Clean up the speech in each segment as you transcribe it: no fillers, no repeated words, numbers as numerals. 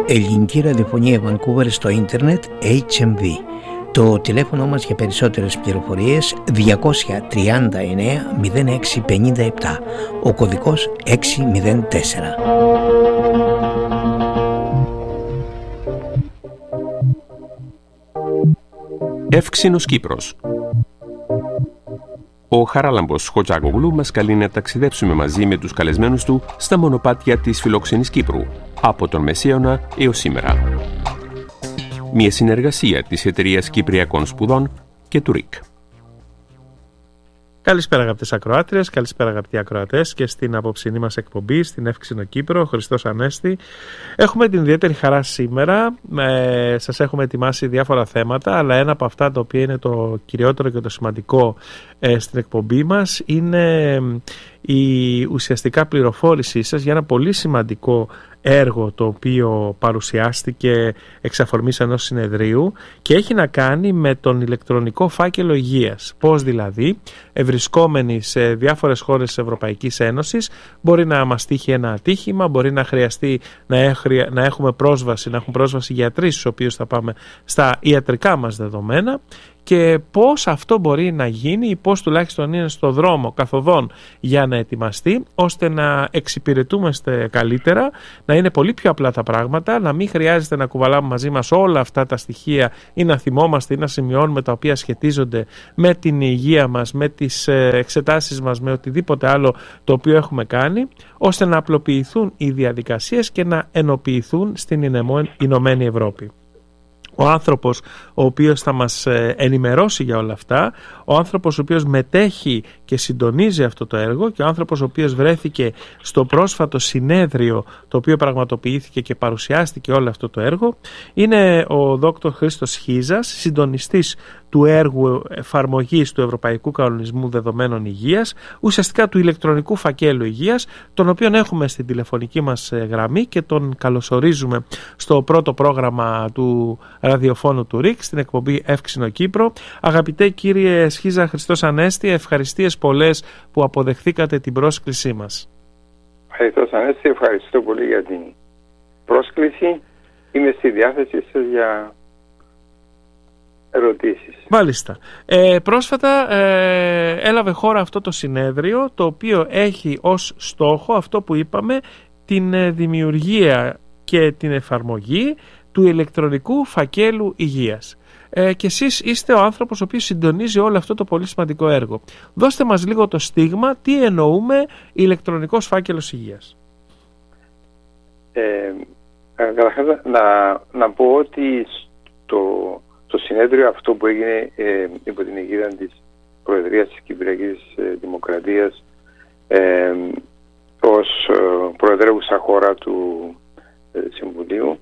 Ελληνική ραδιοφωνία Vancouver στο ίντερνετ HMV. Το τηλέφωνο μας για περισσότερες πληροφορίες 239 0657, ο κωδικός 604. Εύξηνος Κύπρος. Ο Χαράλαμπος Χοτζάκογλου μας καλεί να ταξιδέψουμε μαζί με τους καλεσμένους του στα μονοπάτια της φιλόξενης Κύπρου, από τον Μεσαίωνα έως σήμερα. Μια συνεργασία της Εταιρείας Κυπριακών Σπουδών και του ΡΙΚ. Καλησπέρα αγαπητές ακροάτριες, καλησπέρα αγαπητοί ακροατές και στην απόψινή μας εκπομπή, στην Εύξηνο Κύπρο, Χριστός Ανέστη. Έχουμε την ιδιαίτερη χαρά σήμερα, σας έχουμε ετοιμάσει διάφορα θέματα, αλλά ένα από αυτά το οποίο είναι το κυριότερο και το σημαντικό στην εκπομπή μας είναι η ουσιαστικά πληροφόρησή σας για ένα πολύ σημαντικό έργο το οποίο παρουσιάστηκε εξ αφορμής ενός συνεδρίου και έχει να κάνει με τον ηλεκτρονικό φάκελο υγείας. Πώς δηλαδή, ευρισκόμενοι σε διάφορες χώρες της Ευρωπαϊκής Ένωσης, μπορεί να μας τύχει ένα ατύχημα, μπορεί να χρειαστεί να έχουν πρόσβαση γιατροί στους οποίους θα πάμε στα ιατρικά μας δεδομένα, και πώς αυτό μπορεί να γίνει ή πώς τουλάχιστον είναι στο δρόμο καθοδόν για να ετοιμαστεί, ώστε να εξυπηρετούμαστε καλύτερα, να είναι πολύ πιο απλά τα πράγματα, να μην χρειάζεται να κουβαλάμε μαζί μας όλα αυτά τα στοιχεία ή να θυμόμαστε ή να σημειώνουμε τα οποία σχετίζονται με την υγεία μας, με τις εξετάσεις μας, με οτιδήποτε άλλο το οποίο έχουμε κάνει, ώστε να απλοποιηθούν οι διαδικασίες και να ενοποιηθούν στην Ηνωμένη Ευρώπη. Ο άνθρωπος ο οποίος θα μας ενημερώσει για όλα αυτά, ο άνθρωπος ο οποίος μετέχει και συντονίζει αυτό το έργο και ο άνθρωπος ο οποίος βρέθηκε στο πρόσφατο συνέδριο το οποίο πραγματοποιήθηκε και παρουσιάστηκε όλο αυτό το έργο, είναι ο Δόκτωρ Χρήστος Χίζας, συντονιστής του έργου εφαρμογής του Ευρωπαϊκού Κανονισμού Δεδομένων Υγείας, ουσιαστικά του ηλεκτρονικού φακέλου υγείας, τον οποίον έχουμε στην τηλεφωνική μας γραμμή και τον καλωσορίζουμε στο πρώτο πρόγραμμα του ραδιοφώνου του ΡΙΚ, στην εκπομπή Εύξηνο Κύπρο. Αγαπητέ κύριε Σχίζα, Χριστός Ανέστη, ευχαριστίες πολλές που αποδεχθήκατε την πρόσκλησή μας. Χριστός Ανέστη, ευχαριστώ πολύ για την πρόσκληση. Είμαι στη διάθεσή σας για ερωτήσεις. Μάλιστα. Πρόσφατα έλαβε χώρα αυτό το συνέδριο, το οποίο έχει ως στόχο αυτό που είπαμε, την δημιουργία και την εφαρμογή του ηλεκτρονικού φακέλου υγείας. Και εσείς είστε ο άνθρωπος ο οποίος συντονίζει όλο αυτό το πολύ σημαντικό έργο. Δώστε μας λίγο το στίγμα, τι εννοούμε ηλεκτρονικός φάκελος υγείας. Καταρχάς να πω ότι το συνέδριο αυτό που έγινε υπό την αιγίδα της Προεδρίας της Κυπριακής Δημοκρατίας ως προεδρεύουσα χώρα του Συμβουλίου,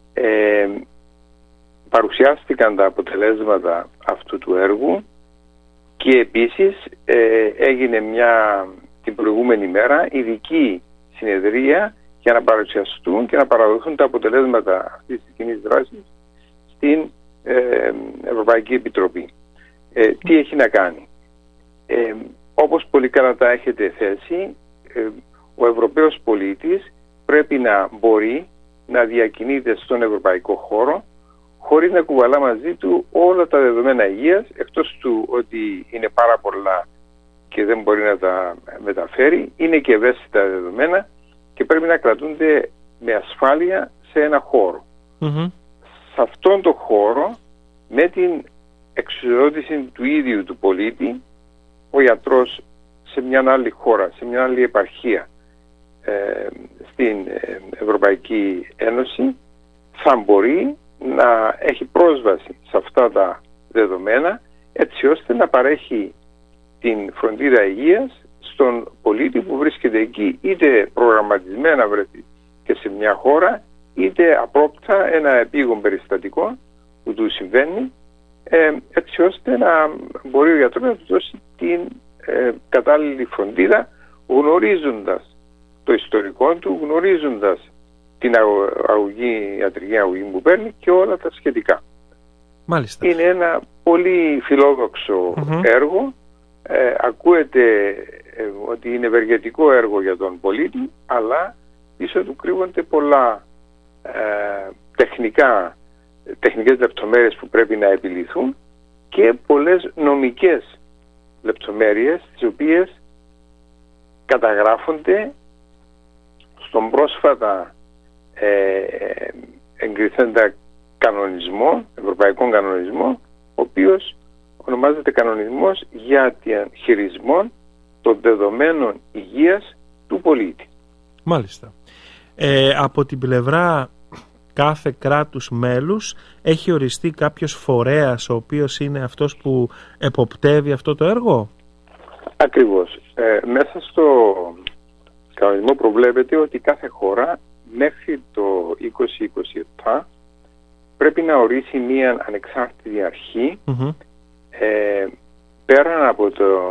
παρουσιάστηκαν τα αποτελέσματα αυτού του έργου και επίσης έγινε την προηγούμενη μέρα ειδική συνεδρία για να παρουσιαστούν και να παραδοθούν τα αποτελέσματα αυτής της κοινής δράσης στην Ευρωπαϊκή Επιτροπή. Τι έχει να κάνει? Όπως πολύ καλά τα έχετε θέσει, ο Ευρωπαίος πολίτης πρέπει να μπορεί να διακινείται στον ευρωπαϊκό χώρο χωρίς να κουβαλά μαζί του όλα τα δεδομένα υγείας, εκτός του ότι είναι πάρα πολλά και δεν μπορεί να τα μεταφέρει, είναι και ευαίσθητα δεδομένα και πρέπει να κρατούνται με ασφάλεια σε ένα χώρο. Mm-hmm. Σε αυτόν τον χώρο, με την εξουσιοδότηση του ίδιου του πολίτη, ο γιατρός σε μια άλλη χώρα, σε μια άλλη επαρχία στην Ευρωπαϊκή Ένωση θα μπορεί να έχει πρόσβαση σε αυτά τα δεδομένα, έτσι ώστε να παρέχει την φροντίδα υγείας στον πολίτη που βρίσκεται εκεί, είτε προγραμματισμένα βρεθεί και σε μια χώρα, είτε απρόπτα ένα επίγον περιστατικό που του συμβαίνει, έτσι ώστε να μπορεί ο γιατρός να του δώσει την κατάλληλη φροντίδα, γνωρίζοντας το ιστορικό του, γνωρίζοντας την ιατρική αγωγή που παίρνει και όλα τα σχετικά. Μάλιστα. Είναι ένα πολύ φιλόδοξο έργο. Ακούεται ότι είναι ευεργετικό έργο για τον πολίτη, αλλά πίσω του κρύβονται πολλά τεχνικές λεπτομέρειες που πρέπει να επιληθούν και πολλές νομικές λεπτομέρειες τις οποίες καταγράφονται στον πρόσφατα εγκριθέντα κανονισμό, ευρωπαϊκό κανονισμό, ο οποίος ονομάζεται κανονισμός για τον χειρισμό των δεδομένων υγείας του πολίτη. Μάλιστα. Από την πλευρά κάθε κράτους μέλους έχει οριστεί κάποιος φορέας ο οποίος είναι αυτός που εποπτεύει αυτό το έργο? Ακριβώς. Μέσα στο κανονισμό προβλέπεται ότι κάθε χώρα μέχρι το 2027 πρέπει να ορίσει μία ανεξάρτητη αρχή πέραν από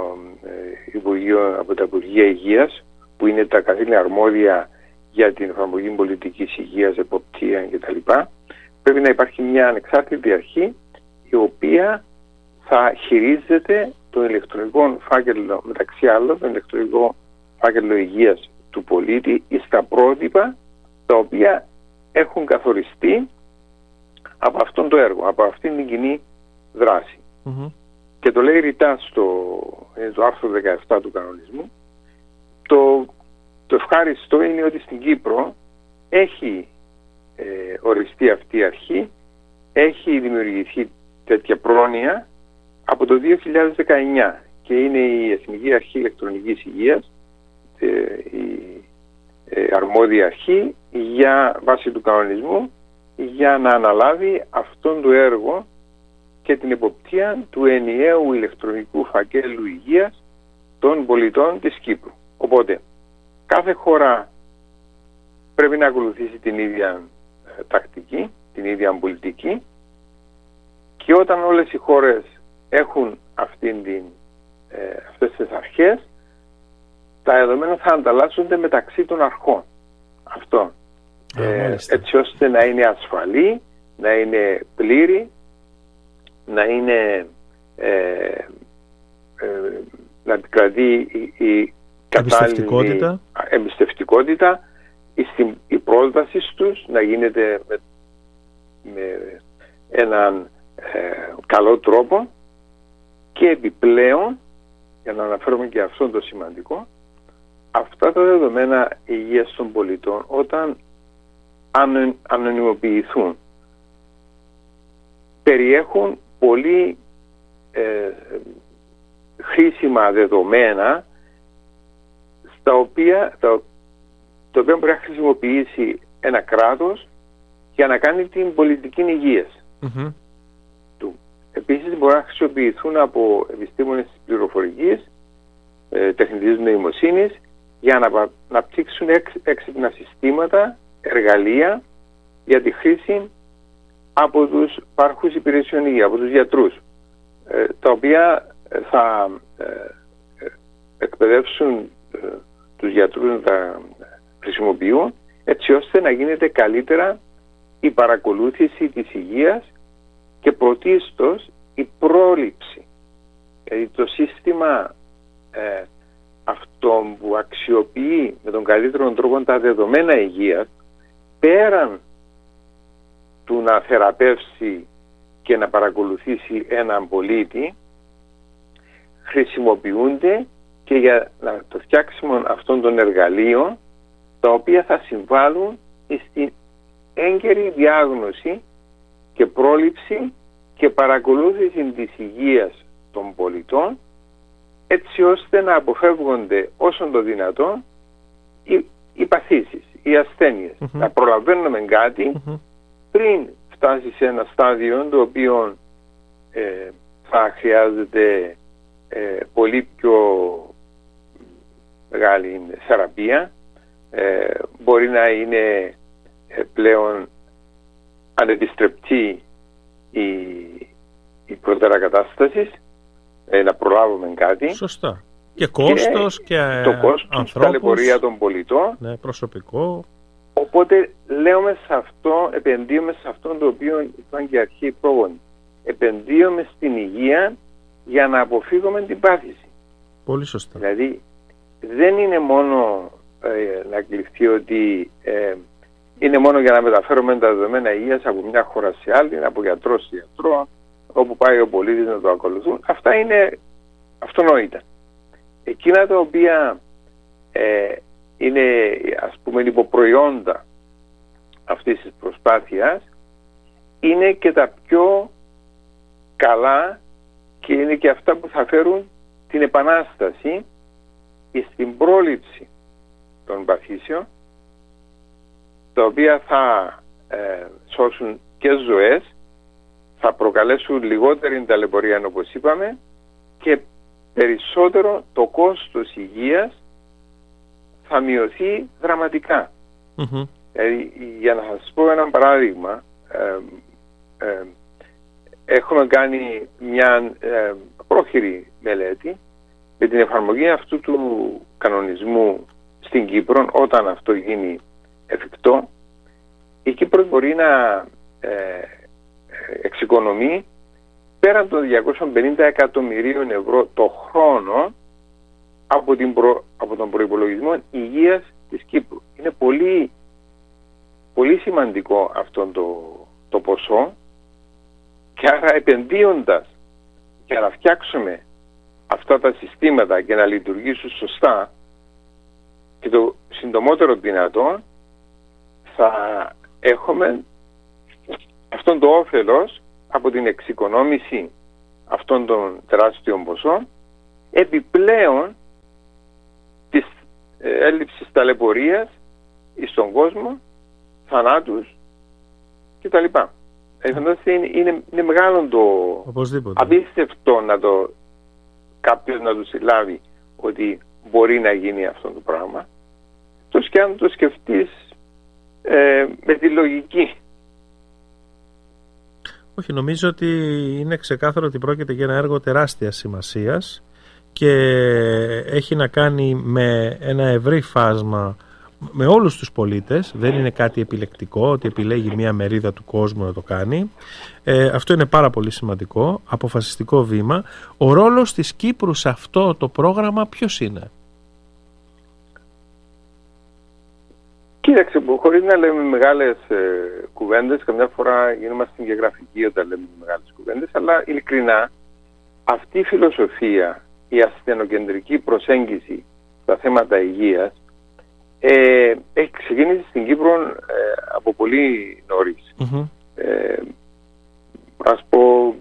από τα Υπουργεία Υγείας, που είναι τα καθήλυνα αρμόδια για την εφαρμογή πολιτικής υγείας, εποπτεία κτλ. Πρέπει να υπάρχει μια ανεξάρτητη αρχή η οποία θα χειρίζεται τον ηλεκτρονικό φάκελο, μεταξύ άλλων τον ηλεκτρονικό φάκελο υγείας του πολίτη ή στα πρότυπα τα οποία έχουν καθοριστεί από αυτόν το έργο, από αυτήν την κοινή δράση. Και το λέει ρητά στο άρθρο 17 του κανονισμού. Το ευχάριστο είναι ότι στην Κύπρο έχει οριστεί αυτή η αρχή, έχει δημιουργηθεί τέτοια πρόνοια από το 2019 και είναι η Εθνική Αρχή Ηλεκτρονικής Υγείας, η αρμόδια αρχή για βάση του κανονισμού για να αναλάβει αυτόν το έργο και την εποπτεία του ενιαίου ηλεκτρονικού φακέλου υγείας των πολιτών της Κύπρου. Οπότε κάθε χώρα πρέπει να ακολουθήσει την ίδια τακτική, την ίδια πολιτική, και όταν όλες οι χώρες έχουν αυτές τις αρχές, τα δεδομένα θα ανταλλάσσονται μεταξύ των αρχών αυτών, έτσι ώστε να είναι ασφαλή, να είναι πλήρη, να είναι να κρατεί η κατάλληλη εμπιστευτικότητα, η πρόσβαση τους να γίνεται με έναν καλό τρόπο, και επιπλέον, για να αναφέρουμε και αυτό το σημαντικό, αυτά τα δεδομένα υγείας των πολιτών όταν ανωνυμοποιηθούν περιέχουν πολύ χρήσιμα δεδομένα τα οποία μπορεί να χρησιμοποιήσει ένα κράτος για να κάνει την πολιτική υγείας του. Επίσης μπορεί να χρησιμοποιηθούν από επιστήμονες της πληροφορικής, τεχνητής νοημοσύνης, για να αναπτύξουν έξυπνα συστήματα, εργαλεία για τη χρήση από τους παρχούς υπηρεσιών υγεία, από τους γιατρούς, τα οποία θα εκπαιδεύσουν τους γιατρούς να τα χρησιμοποιούν, έτσι ώστε να γίνεται καλύτερα η παρακολούθηση της υγείας και πρωτίστως η πρόληψη. Δηλαδή το σύστημα αυτό που αξιοποιεί με τον καλύτερο τρόπο τα δεδομένα υγείας, πέραν του να θεραπεύσει και να παρακολουθήσει έναν πολίτη, χρησιμοποιούνται και για το φτιάξιμο αυτών των εργαλείων, τα οποία θα συμβάλλουν στην έγκαιρη διάγνωση και πρόληψη και παρακολούθηση της υγείας των πολιτών, έτσι ώστε να αποφεύγονται όσον το δυνατόν οι παθήσεις, οι ασθένειες. Να προλαβαίνουμε κάτι πριν φτάσει σε ένα στάδιο το οποίο θα χρειάζεται πολύ πιο μεγάλη θεραπεία, μπορεί να είναι πλέον ανεπιστρεπτή η προτέρα κατάσταση, να προλάβουμε κάτι. Σωστά. Και κόστος και το κόστος, ταλαιπωρία των πολιτών. Ναι, προσωπικό. Οπότε λέμε σε αυτό, επενδύουμε σε αυτό το οποίο ήταν και αρχή πρόγονοι. Επενδύουμε στην υγεία για να αποφύγουμε την πάθηση. Πολύ σωστά. Δηλαδή δεν είναι μόνο να κλειφθεί ότι είναι μόνο για να μεταφέρουμε τα δεδομένα υγείας από μια χώρα σε άλλη, από γιατρό σε γιατρό, όπου πάει ο πολίτης να το ακολουθούν. Αυτά είναι αυτονόητα. Εκείνα τα οποία είναι, ας πούμε, υποπροϊόντα αυτής της προσπάθειας είναι και τα πιο καλά και είναι και αυτά που θα φέρουν την επανάσταση στην πρόληψη των παθήσεων, τα οποία θα σώσουν και ζωές, θα προκαλέσουν λιγότερη ταλαιπωρία, όπως είπαμε, και περισσότερο το κόστος υγείας θα μειωθεί δραματικά. Για να σας πω ένα παράδειγμα, έχουμε κάνει μια πρόχειρη μελέτη με την εφαρμογή αυτού του κανονισμού στην Κύπρο. Όταν αυτό γίνει εφικτό, η Κύπρος μπορεί να εξοικονομεί πέραν των 250 εκατομμυρίων ευρώ το χρόνο από τον προϋπολογισμό υγείας της Κύπρου. Είναι πολύ, πολύ σημαντικό αυτό το ποσό, και άρα επενδύοντας για να φτιάξουμε αυτά τα συστήματα και να λειτουργήσουν σωστά και το συντομότερο δυνατό, θα έχουμε αυτόν το όφελος από την εξοικονόμηση αυτών των τεράστιων ποσών, επιπλέον της έλλειψης ταλαιπωρίας στον κόσμο, θανάτους κτλ. Είναι μεγάλο το απίστευτο κάποιος να το συλλάβει ότι μπορεί να γίνει αυτό το πράγμα, και αν το σκεφτείς με τη λογική. Όχι, νομίζω ότι είναι ξεκάθαρο ότι πρόκειται για ένα έργο τεράστιας σημασίας και έχει να κάνει με ένα ευρύ φάσμα με όλους τους πολίτες. Δεν είναι κάτι επιλεκτικό, ότι επιλέγει μια μερίδα του κόσμου να το κάνει. Αυτό είναι πάρα πολύ σημαντικό, αποφασιστικό βήμα. Ο ρόλος της Κύπρου σε αυτό το πρόγραμμα ποιος είναι? Κοίταξε, χωρίς να λέμε μεγάλες κουβέντες, καμιά φορά γινόμαστε και γραφικοί όταν λέμε μεγάλες κουβέντες, αλλά ειλικρινά αυτή η φιλοσοφία, η ασθενοκεντρική προσέγγιση στα θέματα υγείας, έχει ξεκινήσει στην Κύπρο από πολύ νωρίς. Ας πω,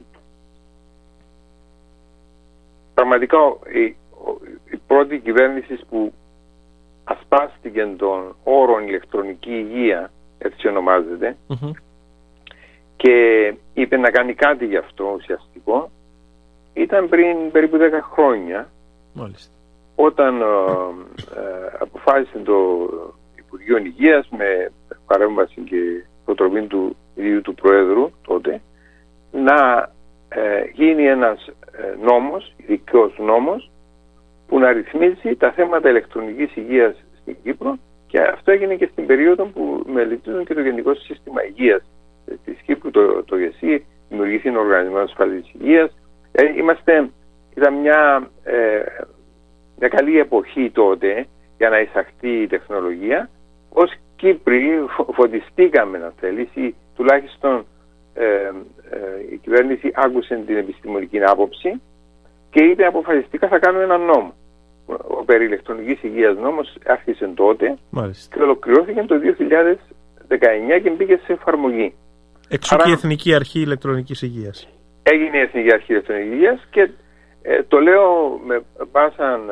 πραγματικά η πρώτη κυβέρνηση που ασπάστηκε τον όρο ηλεκτρονική υγεία, έτσι ονομάζεται, και είπε να κάνει κάτι γι' αυτό ουσιαστικό, ήταν πριν περίπου 10 χρόνια. Μάλιστα. Όταν αποφάσισε το Υπουργείο Υγείας, με παρέμβαση και προτροπή του ίδιου του Προέδρου τότε, να γίνει ένας νόμος, ειδικός νόμος, που να ρυθμίζει τα θέματα ηλεκτρονικής υγείας στην Κύπρο, και αυτό έγινε και στην περίοδο που μελετίζουν και το Γενικό Σύστημα Υγείας της Κύπρου, το ΓΕΣΥ, δημιουργήθηκε ο Οργανισμός Ασφάλισης Υγείας. Ήταν μια καλή εποχή τότε για να εισαχθεί η τεχνολογία. Ως Κύπροι φωτιστήκαμε, να θέλεις, ή τουλάχιστον η κυβέρνηση άκουσε την επιστημονική άποψη και είπε αποφασιστικά θα κάνουμε έναν νόμο. Ο περί ηλεκτρονικής υγείας νόμος άρχισε τότε. Μάλιστα. Και ολοκληρώθηκε το 2019 και μπήκε σε εφαρμογή. Εξού και η Εθνική Αρχή Ηλεκτρονικής Υγείας. Έγινε η Εθνική Αρχή Ηλεκτρονικής Υγείας, και το λέω με πάσαν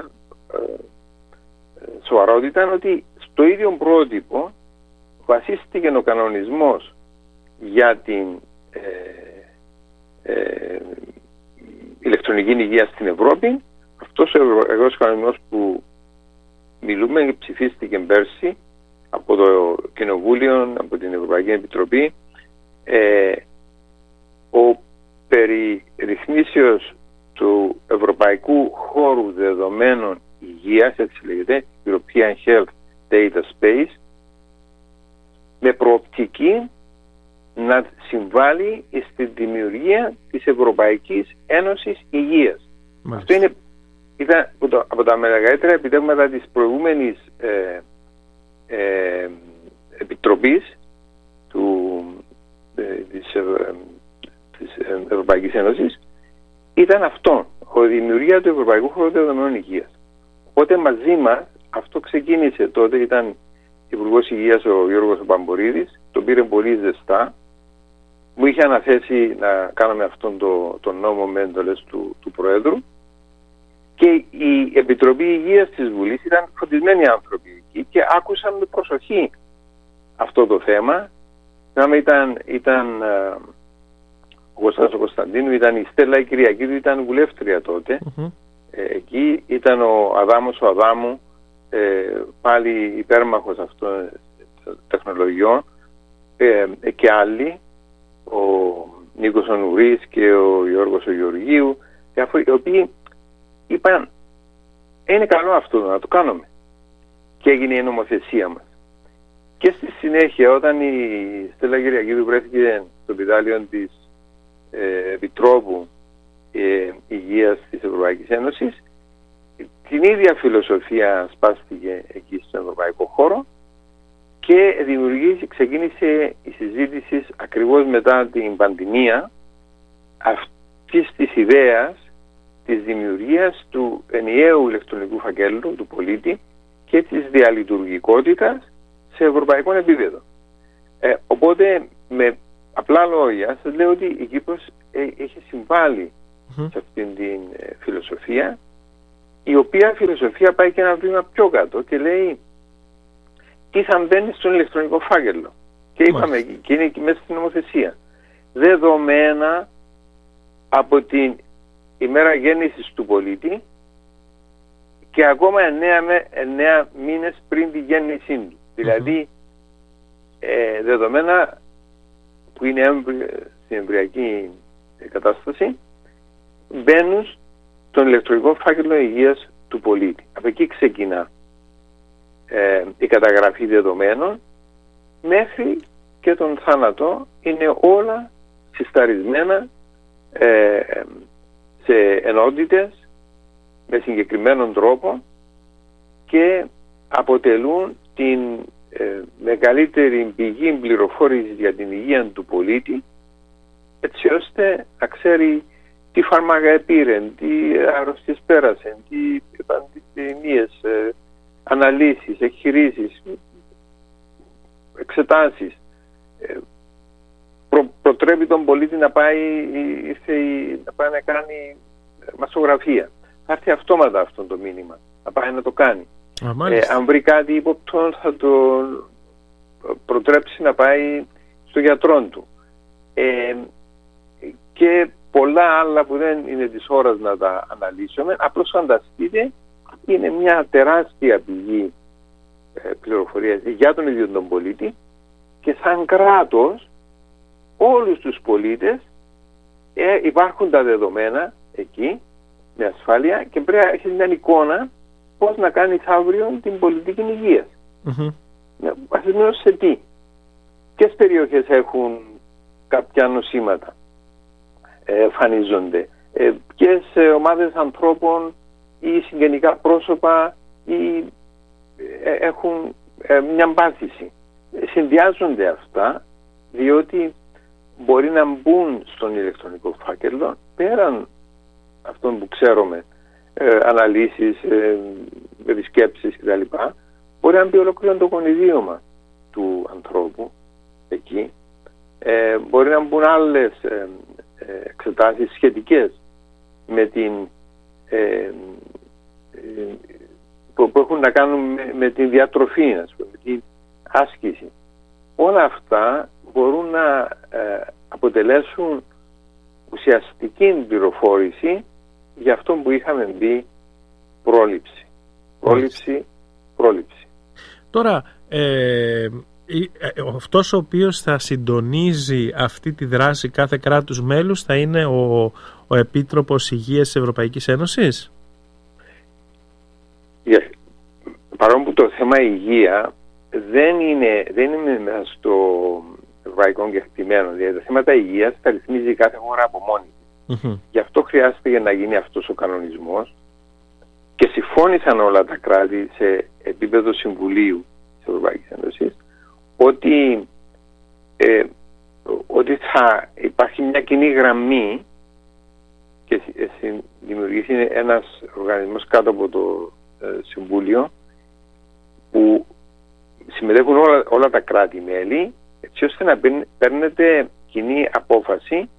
σοβαρότητα, ότι στο ίδιο πρότυπο βασίστηκε ο κανονισμός για την ηλεκτρονική υγεία στην Ευρώπη. Αυτός ο ευρωπαϊκός κανονισμός που μιλούμε και ψηφίστηκε πέρσι από το Κοινοβούλιο, από την Ευρωπαϊκή Επιτροπή, ο περί ρυθμίσεως του Ευρωπαϊκού Χώρου Δεδομένων Υγείας, έτσι λέγεται, European Health Data Space, με προοπτική να συμβάλλει στη δημιουργία της Ευρωπαϊκής Ένωσης Υγείας. Μάλιστα. Αυτό ήταν από τα μεγαλύτερα επιτεύγματα της προηγούμενης Επιτροπής της Ευρωπαϊκής Ένωσης ήταν αυτό, η δημιουργία του Ευρωπαϊκού Χώρου Δεδομένων Υγείας. Οπότε μαζί μας αυτό ξεκίνησε. Τότε ήταν Υπουργός Υγείας ο Γιώργος Παμπορίδης, τον πήρε πολύ ζεστά. Μου είχε αναθέσει να κάνουμε αυτόν τον νόμο με εντολές του Προέδρου, και η Επιτροπή Υγείας της Βουλής ήταν φωτισμένοι άνθρωποι εκεί και άκουσαν με προσοχή αυτό το θέμα. Ήταν ο Κωνσταντίνος Κωνσταντίνου, ήταν η Στέλλα η Κυριακίδου, ήταν βουλεύτρια τότε. Εκεί ήταν ο Αδάμος ο Αδάμου, πάλι υπέρμαχος αυτών των τεχνολογιών, και άλλοι, ο Νίκος ο Νουρής και ο Γιώργος ο Γεωργίου, οι οποίοι είπαν είναι καλό αυτό να το κάνουμε, και έγινε η νομοθεσία μας. Και στη συνέχεια, όταν η Στέλλα Κυριακίδου βρέθηκε στο πιτάλιο της Επιτρόπου Υγείας της Ευρωπαϊκής Ένωσης, την ίδια φιλοσοφία σπάστηκε εκεί στον ευρωπαϊκό χώρο και ξεκίνησε η συζήτηση ακριβώς μετά την πανδημία αυτής της ιδέας της δημιουργίας του ενιαίου ηλεκτρονικού φακέλου του πολίτη και της διαλειτουργικότητας σε ευρωπαϊκό επίπεδο. Οπότε, με απλά λόγια, σας λέω ότι η Κύπρος έχει συμβάλει σε αυτήν την φιλοσοφία, η οποία φιλοσοφία πάει και ένα βήμα πιο κάτω και λέει τι θα μπαίνει στον ηλεκτρονικό φάκελο. Και είπαμε, και είναι εκεί μέσα στην νομοθεσία, δεδομένα από την ημέρα γέννησης του πολίτη και ακόμα 9 μήνες πριν τη γέννησή του. Δηλαδή, δεδομένα που είναι στην εμβριακή κατάσταση μπαίνουν στον ηλεκτρονικό φάκελο υγείας του πολίτη. Από εκεί ξεκινά η καταγραφή δεδομένων, μέχρι και τον θάνατο είναι όλα συσταρισμένα σε ενότητες με συγκεκριμένον τρόπο και αποτελούν την μεγαλύτερη πηγή πληροφόρησης για την υγεία του πολίτη, έτσι ώστε να ξέρει τι φάρμακα επήρε, τι αρρωστίες πέρασε, τι πανδημίες, αναλύσεις, εγχειρήσεις, εξετάσεις. Προτρέπει τον πολίτη να πάει να κάνει μαστογραφία. Θα έρθει αυτόματα αυτό το μήνυμα, να πάει να το κάνει. Αν βρει κάτι ύποπτο, θα το προτρέψει να πάει στο γιατρό του. Και πολλά άλλα που δεν είναι της ώρας να τα αναλύσουμε. Απλώς φανταστείτε, είναι μια τεράστια πηγή πληροφορίας για τον ίδιο τον πολίτη, και σαν κράτος όλους τους πολίτες υπάρχουν τα δεδομένα εκεί με ασφάλεια, και πρέπει να έχεις μια εικόνα πώς να κάνεις αύριο την πολιτική υγείας. Βασισμένως σε τι, ποιες περιοχές έχουν κάποια νοσήματα, εμφανίζονται, ποιες ομάδες ανθρώπων ή συγγενικά πρόσωπα ή έχουν μια πάθηση. Συνδυάζονται αυτά, διότι μπορεί να μπουν στον ηλεκτρονικό φάκελο πέραν αυτών που ξέρουμε, αναλύσεις, επισκέψεις κτλ. Μπορεί να μπει ολόκληρο το γονιδίωμα του ανθρώπου εκεί. Μπορεί να μπουν άλλες εξετάσεις σχετικές με την που έχουν να κάνουν με τη διατροφή, με την άσκηση. Όλα αυτά μπορούν να αποτελέσουν ουσιαστική πληροφόρηση για αυτό που είχαμε πει πρόληψη. Τώρα, αυτός ο οποίος θα συντονίζει αυτή τη δράση κάθε κράτους μέλους θα είναι ο Επίτροπος Υγείας της Ευρωπαϊκής Ένωσης. Παρόλο που το θέμα υγεία δεν είναι μέσα στο ευρωπαϊκό κεκτημένο, δηλαδή τα θέματα υγείας τα ρυθμίζει κάθε χώρα από μόνη. Γι' αυτό χρειάστηκε να γίνει αυτός ο κανονισμός και συμφώνησαν όλα τα κράτη σε επίπεδο Συμβουλίου της Ευρωπαϊκής Ένωσης ότι θα υπάρχει μια κοινή γραμμή και δημιουργήσει ένας οργανισμός κάτω από το Συμβούλιο που συμμετέχουν όλα τα κράτη-μέλη, έτσι ώστε να παίρνετε κοινή απόφαση,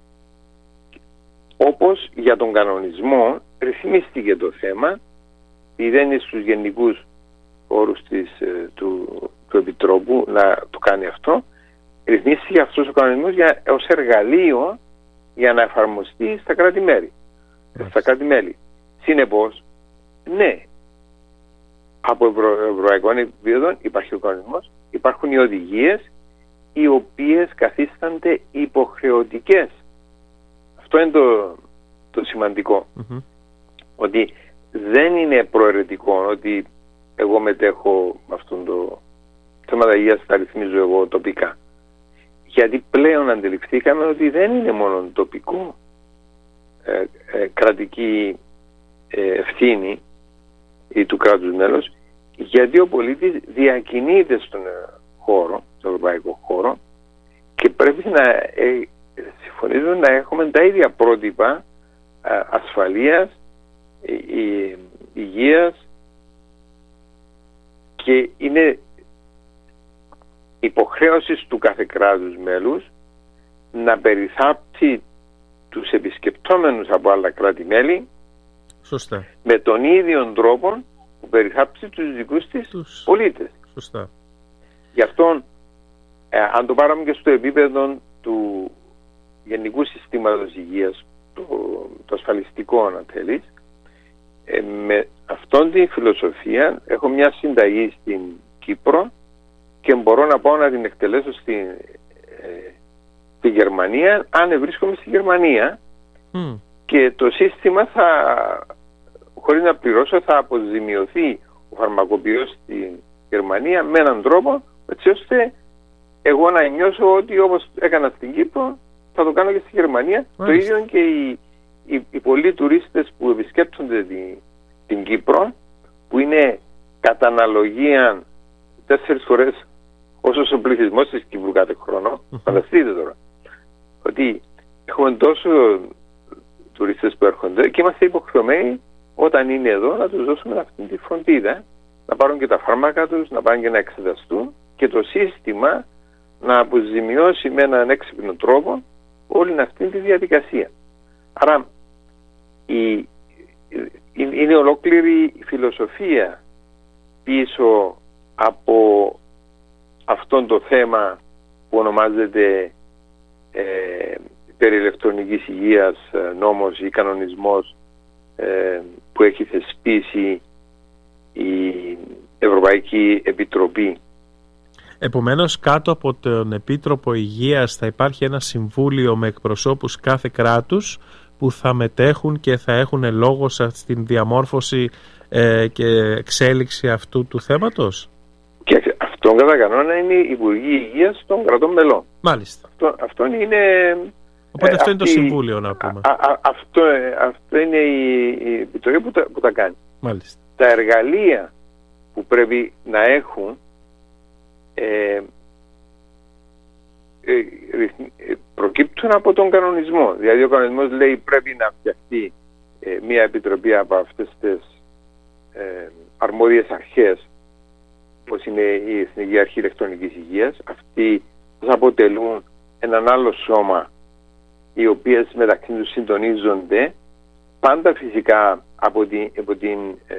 όπως για τον κανονισμό ρυθμίστηκε το θέμα, δεν είναι στους γενικούς όρους του Επιτρόπου να το κάνει αυτό. Ρυθμίστηκε αυτός ο κανονισμός ως εργαλείο για να εφαρμοστεί στα κράτη-μέλη. Συνεπώς, ναι, από ευρωπαϊκό επίπεδο υπάρχει ο κανονισμός, υπάρχουν οι οδηγίες οι οποίες καθίστανται υποχρεωτικές. Αυτό είναι το σημαντικό. Ότι δεν είναι προαιρετικό ότι εγώ μετέχω με αυτόν το θέματα υγείας, τα ρυθμίζω εγώ τοπικά. Γιατί πλέον αντιληφθήκαμε ότι δεν είναι μόνο τοπικό κρατική ευθύνη ή του κράτους μέλος, γιατί ο πολίτης διακινείται στον χώρο, στον ευρωπαϊκό χώρο, και πρέπει να συμφωνήσουμε να έχουμε τα ίδια πρότυπα ασφαλείας, υγείας, και είναι υποχρέωση του κάθε κράτους μέλους να περιθάψει τους επισκεπτόμενους από άλλα κράτη-μέλη. Σωστά. Με τον ίδιο τρόπο που περιθάψει τους δικούς της πολίτες. Σωστά. Γι' αυτό, αν το πάρουμε και στο επίπεδο του γενικού συστήματος υγείας, το ασφαλιστικό αν θέλεις, με αυτόν την φιλοσοφία έχω μια συνταγή στην Κύπρο και μπορώ να πάω να την εκτελέσω στη Γερμανία, αν βρίσκομαι στη Γερμανία, και το σύστημα χωρίς να πληρώσω θα αποζημιωθεί ο φαρμακοποιός στη Γερμανία με έναν τρόπο, έτσι ώστε εγώ να νιώσω ότι όπως έκανα στην Κύπρο θα το κάνω και στη Γερμανία. Το ίδιο και οι πολλοί τουρίστες που επισκέπτονται την Κύπρο, που είναι κατά αναλογία 4 φορές όσο ο πληθυσμός της Κύπρου κάθε χρόνο. Φανταστείτε τώρα ότι έχουμε τόσο τουριστές που έρχονται και είμαστε υποχρεωμένοι όταν είναι εδώ να τους δώσουμε αυτή τη φροντίδα, να πάρουν και τα φάρμακα τους, να πάνε και να εξεταστούν, και το σύστημα να αποζημιώσει με έναν έξυπνο τρόπο όλη αυτή τη διαδικασία. Άρα είναι ολόκληρη η φιλοσοφία πίσω από αυτόν το θέμα που ονομάζεται περί ηλεκτρονικής υγείας νόμος ή κανονισμός που έχει θεσπίσει η Ευρωπαϊκή Επιτροπή. Επομένως, κάτω από τον Επίτροπο Υγείας θα υπάρχει ένα συμβούλιο με εκπροσώπους κάθε κράτους που θα μετέχουν και θα έχουν λόγο στην διαμόρφωση και εξέλιξη αυτού του θέματος. Και αυτό κατά κανόνα είναι η Υπουργή Υγείας των κρατών μελών. Μάλιστα. Αυτό είναι... Οπότε αυτό είναι το Συμβούλιο, να πούμε. Αυτό είναι η Επιτροπή που τα κάνει. Μάλιστα. Τα εργαλεία που πρέπει να έχουν προκύπτουν από τον κανονισμό. Δηλαδή ο κανονισμός λέει πρέπει να φτιαχτεί μια επιτροπή από αυτές τις αρμόδιες αρχές, όπως είναι η Εθνική Αρχή Ηλεκτρονικής Υγείας. Αυτοί θα αποτελούν έναν άλλο σώμα, οι οποίες μεταξύ τους συντονίζονται, πάντα φυσικά από την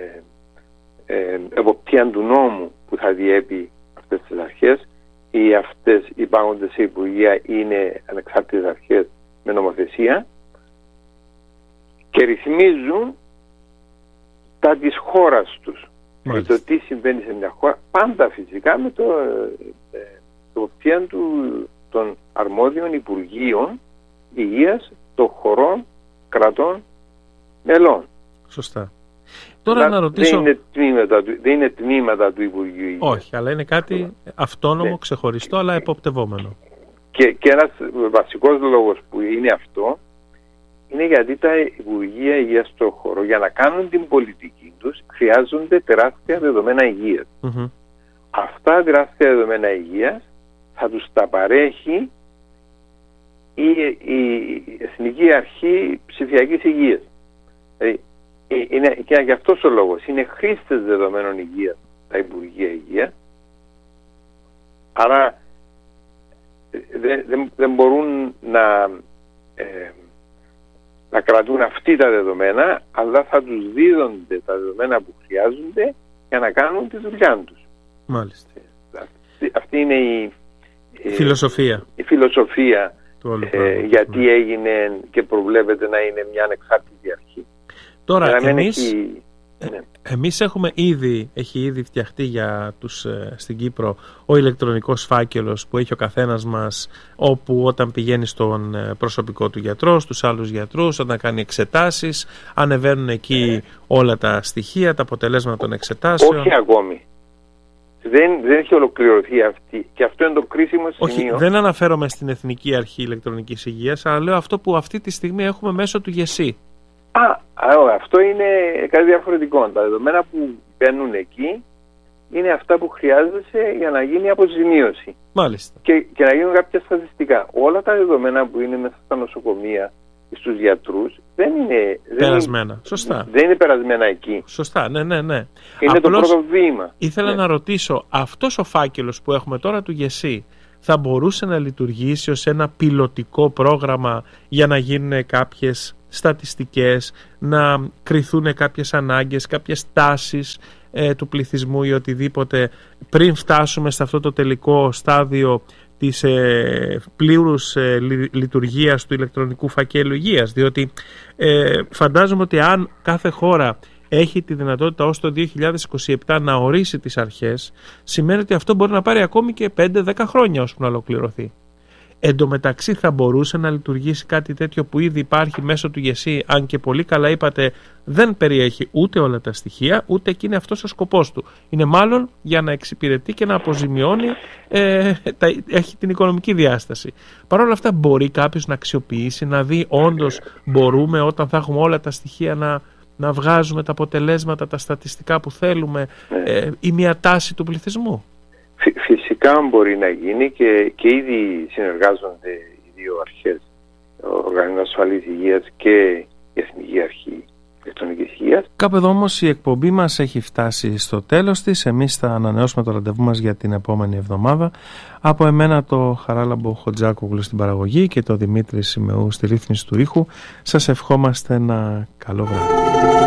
εποπτεία του νόμου που θα διέπει αυτές τις αρχές, ή αυτές υπάγονται σε υπουργεία, είναι ανεξάρτητες αρχές με νομοθεσία και ρυθμίζουν τα της χώρας τους. Το τι συμβαίνει σε μια χώρα, πάντα φυσικά με το εποπτεία των αρμόδιων υπουργείων υγείας των χωρών κρατών μελών. Σωστά. Τώρα να ρωτήσω... Δεν είναι τμήματα του Υπουργείου Υγείας. Όχι, αλλά είναι κάτι αυτόνομο, ξεχωριστό, αλλά εποπτευόμενο. Και ένας βασικός λόγος που είναι αυτό είναι γιατί τα Υπουργεία Υγείας στον χώρο, για να κάνουν την πολιτική τους, χρειάζονται τεράστια δεδομένα υγείας. αυτά τα τεράστια δεδομένα υγείας θα τους τα παρέχει η Εθνική Αρχή Ψηφιακής Υγείας. Δηλαδή, και γι' αυτός ο λόγος είναι χρήστες δεδομένων υγείας τα Υπουργεία Υγείας, άρα δεν μπορούν να κρατούν αυτοί τα δεδομένα, αλλά θα τους δίδονται τα δεδομένα που χρειάζονται για να κάνουν τη δουλειά τους. Μάλιστα. Αυτή είναι η φιλοσοφία του γιατί έγινε και προβλέπεται να είναι μια ανεξάρτητη αρχή. Τώρα εμείς έχει ήδη φτιαχτεί για τους στην Κύπρο ο ηλεκτρονικός φάκελος που έχει ο καθένας μας, όπου όταν πηγαίνει στον προσωπικό του γιατρό, στους άλλους γιατρούς, όταν κάνει εξετάσεις, ανεβαίνουν εκεί όλα τα στοιχεία, τα αποτελέσματα των εξετάσεων. Όχι ακόμη. Δεν έχει ολοκληρωθεί αυτή, και αυτό είναι το κρίσιμο σημείο. Όχι, δεν αναφέρομαι στην Εθνική Αρχή Ηλεκτρονικής Υγείας, αλλά λέω αυτό που αυτή τη στιγμή έχουμε μέσω του ΓΕΣΥ. Αυτό είναι κάτι διαφορετικό. Τα δεδομένα που μπαίνουν εκεί είναι αυτά που χρειάζεσαι για να γίνει αποζημίωση. Μάλιστα. Και να γίνουν κάποια στατιστικά. Όλα τα δεδομένα που είναι μέσα στα νοσοκομεία και στους γιατρούς δεν είναι περασμένα. Σωστά. Δεν είναι περασμένα εκεί. Σωστά, ναι. Είναι απλώς το πρώτο βήμα. Ήθελα να ρωτήσω, αυτός ο φάκελος που έχουμε τώρα του ΓΕΣΥ θα μπορούσε να λειτουργήσει ως ένα πιλωτικό πρόγραμμα για να γίνουν κάποιες στατιστικές, να κριθούν κάποιες ανάγκες, κάποιες τάσεις του πληθυσμού ή οτιδήποτε, πριν φτάσουμε σε αυτό το τελικό στάδιο της πλήρους λειτουργίας του ηλεκτρονικού φακέλου υγείας? Διότι φαντάζομαι ότι αν κάθε χώρα έχει τη δυνατότητα ως το 2027 να ορίσει τις αρχές, σημαίνει ότι αυτό μπορεί να πάρει ακόμη και 5-10 χρόνια ώσπου να ολοκληρωθεί. Εν τω μεταξύ θα μπορούσε να λειτουργήσει κάτι τέτοιο που ήδη υπάρχει μέσω του ΓΕΣΥ, αν και πολύ καλά είπατε δεν περιέχει ούτε όλα τα στοιχεία, ούτε εκεί είναι αυτός ο σκοπός του. Είναι μάλλον για να εξυπηρετεί και να αποζημιώνει, έχει την οικονομική διάσταση. Παρ' όλα αυτά μπορεί κάποιος να αξιοποιήσει, να δει όντως μπορούμε όταν θα έχουμε όλα τα στοιχεία να βγάζουμε τα αποτελέσματα, τα στατιστικά που θέλουμε, ή μια τάση του πληθυσμού. Φυσικά μπορεί να γίνει και ήδη συνεργάζονται οι δύο αρχές, ο Οργανισμός Ασφαλής Υγείας και η Εθνική Αρχή Ηλεκτρονικής Υγείας. Κάπου εδώ όμως η εκπομπή μας έχει φτάσει στο τέλος της. Εμείς θα ανανεώσουμε το ραντεβού μας για την επόμενη εβδομάδα. Από εμένα το Χαράλαμπο Χοτζάκογλου στην παραγωγή και το Δημήτρη Σιμεού στη ρύθμιση του ήχου, σας ευχόμαστε ένα καλό βράδυ.